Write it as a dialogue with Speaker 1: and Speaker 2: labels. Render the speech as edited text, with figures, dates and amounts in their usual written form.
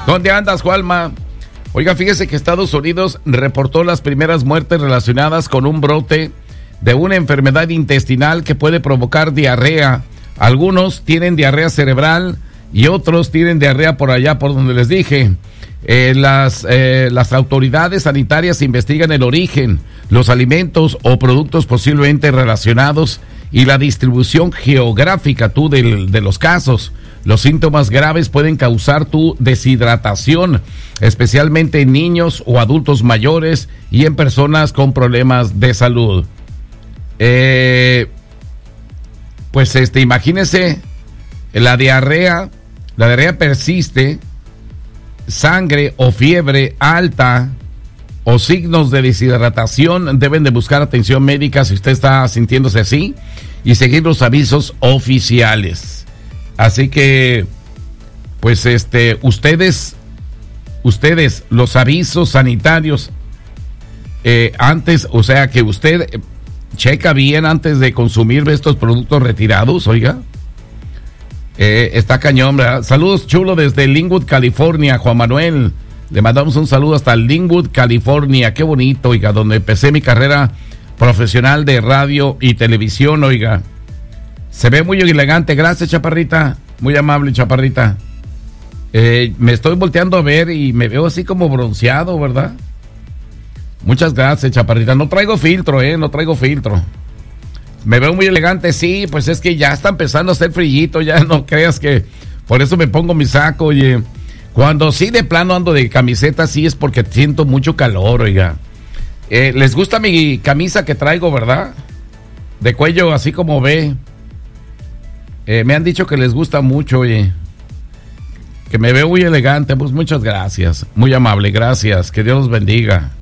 Speaker 1: ¿Dónde andas, Jualma? Oiga, fíjese que Estados Unidos reportó las primeras muertes relacionadas con un brote de una enfermedad intestinal que puede provocar diarrea. Algunos tienen diarrea cerebral y otros tienen diarrea por allá, por donde les dije. Las autoridades sanitarias investigan el origen, los alimentos o productos posiblemente relacionados y la distribución geográfica de los casos. Los síntomas graves pueden causar deshidratación, especialmente en niños o adultos mayores y en personas con problemas de salud. Imagínense, la diarrea persiste, sangre o fiebre alta o signos de deshidratación, deben de buscar atención médica si usted está sintiéndose así y seguir los avisos oficiales. Así que, ustedes, los avisos sanitarios, antes, o sea, que usted checa bien antes de consumir estos productos retirados, oiga. Está cañón, ¿verdad? Saludos, chulo, desde Linwood, California, Juan Manuel. Le mandamos un saludo hasta Linwood, California. Qué bonito, oiga, donde empecé mi carrera profesional de radio y televisión, oiga. Se ve muy elegante, gracias, chaparrita, muy amable, chaparrita. Me estoy volteando a ver y me veo así como bronceado, ¿verdad? Muchas gracias, chaparrita. No traigo filtro, no traigo filtro. Me veo muy elegante, sí, pues es que ya está empezando a hacer frillito, ya no creas que por eso me pongo mi saco, oye. Cuando sí de plano ando de camiseta, sí es porque siento mucho calor, oiga. Les gusta mi camisa que traigo, ¿verdad? De cuello así como ve. Me han dicho que les gusta mucho, oye, que me veo muy elegante. Pues muchas gracias, muy amable, gracias, que Dios los bendiga.